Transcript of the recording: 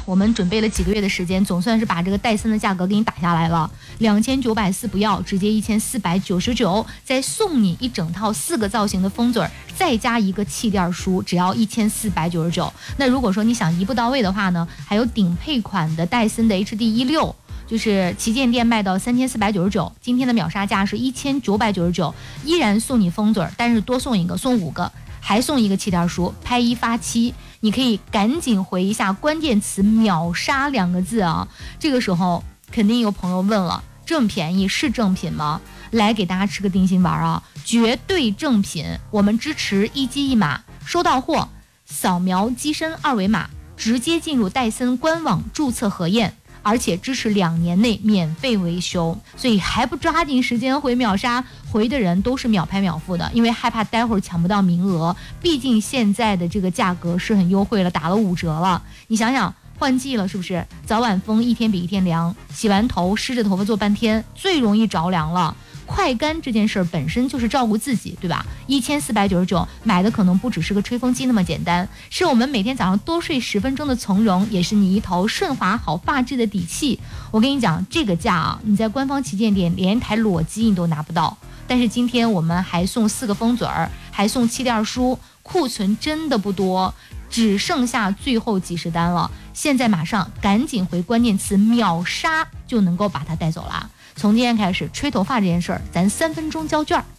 我们准备了几个月的时间，总算是把这个戴森的价格给你打下来了，2940不要，直接1499，再送你一整套4个造型的封嘴，再加一个气垫梳，只要1499。那如果说你想一步到位的话呢，还有顶配款的戴森的 HD16，就是旗舰店卖到3499，今天的秒杀价是1999，依然送你封嘴，但是多送一个，送5个，还送一个气垫梳，拍1发7。你可以赶紧回一下关键词秒杀2个字啊！这个时候肯定有朋友问了，这么便宜是正品吗？来给大家吃个定心丸啊，绝对正品，我们支持1机1码，收到货扫描机身2维码，直接进入戴森官网注册核验，而且支持2年内免费维修，所以还不抓紧时间回秒杀，回的人都是秒拍秒付的，因为害怕待会儿抢不到名额，毕竟现在的这个价格是很优惠了，打了5折了。你想想，换季了是不是？早晚风一天比一天凉，洗完头湿着头发做半天，最容易着凉了。快干这件事儿本身就是照顾自己，对吧？1499买的可能不只是个吹风机那么简单，是我们每天早上多睡10分钟的从容，也是你一头顺滑好发质的底气。我跟你讲，这个价啊，你在官方旗舰店连一台裸机你都拿不到。但是今天我们还送4个封嘴儿，还送气垫梳，库存真的不多，只剩下最后几十单了。现在马上赶紧回关键词秒杀，就能够把它带走了。从今天开始，吹头发这件事儿，咱3分钟交卷。